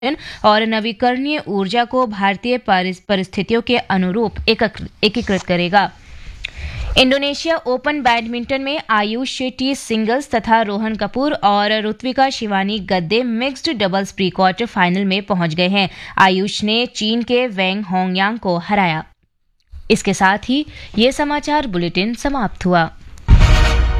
और नवीकरणीय ऊर्जा को भारतीय परिस्थितियों के अनुरूप एकीकृत करेगा। इंडोनेशिया ओपन बैडमिंटन में आयुष शेट्टी सिंगल्स तथा रोहन कपूर और ऋत्विका शिवानी गद्दे mixed doubles pre quarter final में पहुंच गए हैं। आयुष ने चीन के वेंग होंगयांग को हराया। इसके साथ ही ये समाचार बुलेटिन समाप्त हुआ।